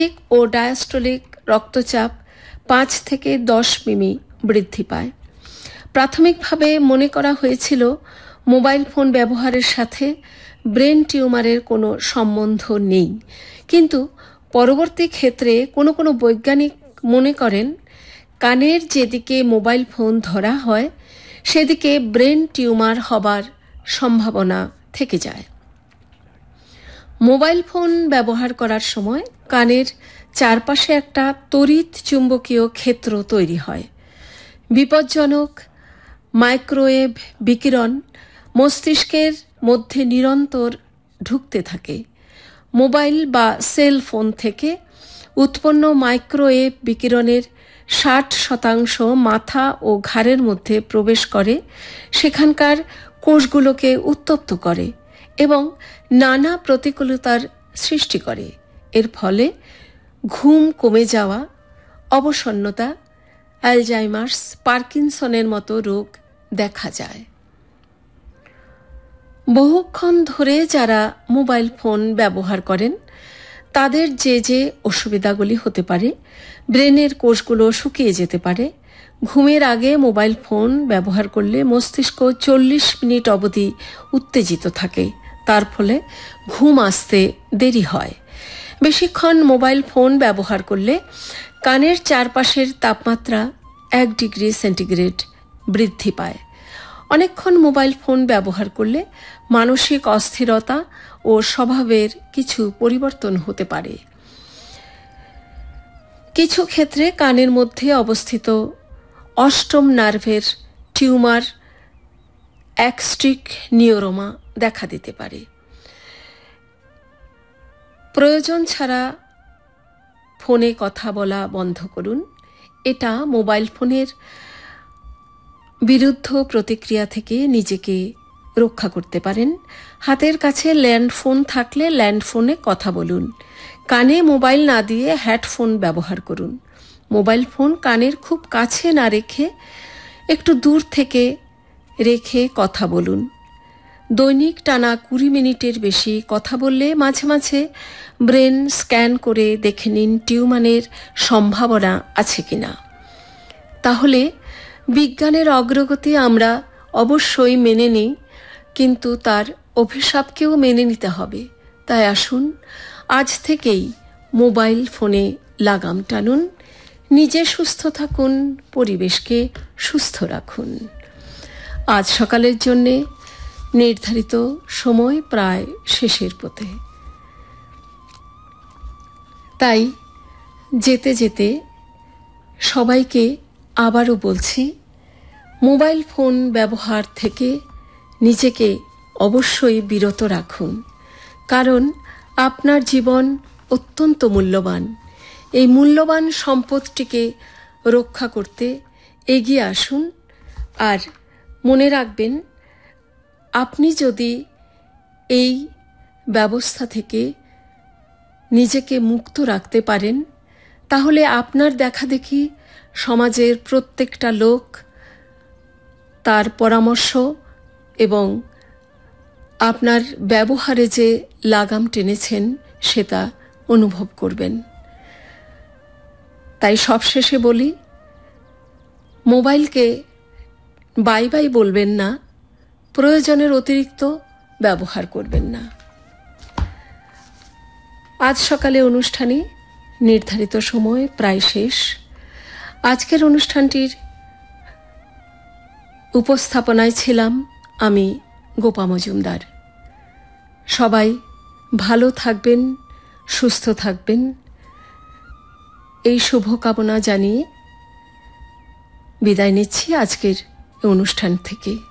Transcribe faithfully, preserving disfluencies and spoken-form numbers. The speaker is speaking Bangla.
ও ডায়াস্টোলিক রক্তচাপ পাঁচ থেকে দশ মিমি বৃদ্ধি পায়। প্রাথমিকভাবে মনে করা হয়েছিল মোবাইল ফোন ব্যবহারের সাথে ব্রেন টিউমারের কোনো সম্বন্ধ নেই, কিন্তু পরবর্তী ক্ষেত্রে কোনো কোনো বৈজ্ঞানিক মনে করেন কানের যেদিকে মোবাইল ফোন ধরা হয় সেদিকে ব্রেন টিউমার হবার সম্ভাবনা থেকে যায়। মোবাইল ফোন ব্যবহার করার সময় কানের চারপাশে একটা তড়িৎ চুম্বকীয় ক্ষেত্র তৈরি হয়। বিপজ্জনক মাইক্রোওয়েভ বিকিরণ মস্তিষ্কের মধ্যে নিরন্তর ঢুকতে থাকে। মোবাইল বা সেল ফোন থেকে উৎপন্ন মাইক্রোওয়েভ বিকিরণের ষাট শতাংশ মাথা ও ঘাড়ের মধ্যে প্রবেশ করে, সেখানকার কোষগুলোকে উত্তপ্ত করে এবং নানা প্রতিকূলতার সৃষ্টি করে। এর ফলে ঘুম কমে যাওয়া, অবসন্নতা, অ্যালজাইমার্স, পার্কিনসনের মতো রোগ দেখা যায়। বহুক্ষণ ধরে যারা মোবাইল ফোন ব্যবহার করেন তাদের যে যে অসুবিধাগুলি হতে পারে: ব্রেনের কোষগুলো শুকিয়ে যেতে পারে। ঘুমের আগে মোবাইল ফোন ব্যবহার করলে মস্তিষ্ক চল্লিশ মিনিট অবধি উত্তেজিত থাকে, তার ফলে ঘুম আসতে দেরি হয়। বেশিক্ষণ মোবাইল ফোন ব্যবহার করলে কানের চারপাশের তাপমাত্রা এক ডিগ্রি সেন্টিগ্রেড বৃদ্ধি পায়। অনেকক্ষণ মোবাইল ফোন ব্যবহার করলে মানসিক অস্থিরতা ও স্বভাবের কিছু পরিবর্তন হতে পারে। কিছু ক্ষেত্রে কানের মধ্যে অবস্থিত অষ্টম নার্ভের টিউমার অ্যাক্সটিক নিউরোমা দেখা দিতে পারে। প্রয়োজন ছাড়া ফোনে কথা বলা বন্ধ করুন। এটা মোবাইল ফোনের বিরুদ্ধ প্রতিক্রিয়া থেকে নিজেকে রক্ষা করতে পারেন। হাতের কাছে ল্যান্ডফোন থাকলে ল্যান্ডফোনে কথা বলুন। কানে মোবাইল না দিয়ে হেডফোন ব্যবহার করুন। মোবাইল ফোন কানের খুব কাছে না রেখে একটু দূর থেকে রেখে কথা বলুন। দৈনিক টানা কুড়ি মিনিটের বেশি কথা বললে মাঝে মাঝে ব্রেন স্ক্যান করে দেখে নিন টিউমারের সম্ভাবনা আছে কিনা। তাহলে বিজ্ঞানের অগ্রগতি আমরা অবশ্যই মেনে নিই, কিন্তু তার অভিশাপকেও মেনে নিতে হবে। তাই আসুন আজ থেকেই মোবাইল ফোনে লাগাম টানুন। নিজে সুস্থ থাকুন, পরিবেশকে সুস্থ রাখুন। আজ সকালের জন্যে নির্ধারিত সময় প্রায় শেষের পথে, তাই যেতে যেতে সবাইকে আবারও বলছি, মোবাইল ফোন ব্যবহার থেকে নিজেকে অবশ্যই বিরত রাখুন, কারণ আপনার জীবন অত্যন্ত মূল্যবান। এই মূল্যবান সম্পদটিকে রক্ষা করতে এগিয়ে আসুন। আর মনে রাখবেন, আপনি যদি এই ব্যবস্থা থেকে নিজেকে মুক্ত রাখতে পারেন, তাহলে আপনার দেখাদেখি সমাজের প্রত্যেকটা লোক তার পরামর্শ এবং আপনার ব্যবহারে যে লাগাম টেনেছেন সেটা অনুভব করবেন। তাই সবশেষে বলি, মোবাইলকে বাই বাই বলবেন না, প্রয়োজনের অতিরিক্ত ব্যবহার করবেন না। আজ সকালে অনুষ্ঠানে নির্ধারিত সময় প্রায় শেষ। আজকের অনুষ্ঠানটির উপস্থাপনায় ছিলাম আমি, গোপা মজুমদার। সবাই ভালো থাকবেন, সুস্থ থাকবেন, এই শুভকামনা জানিয়ে বিদায় নিচ্ছি আজকের অনুষ্ঠান থেকে।